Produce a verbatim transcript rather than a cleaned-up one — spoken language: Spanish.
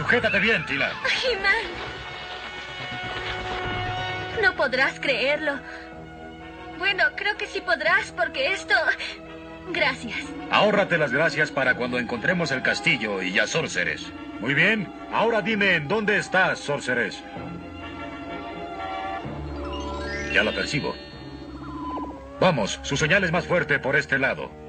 Sujétate bien, Tila. He-Man. No podrás creerlo. Bueno, creo que sí podrás, porque esto... Gracias. Ahórrate las gracias para cuando encontremos el castillo y a Sorceress. Muy bien. Ahora dime, ¿en dónde estás, Sorceress? Ya la percibo. Vamos, su señal es más fuerte por este lado.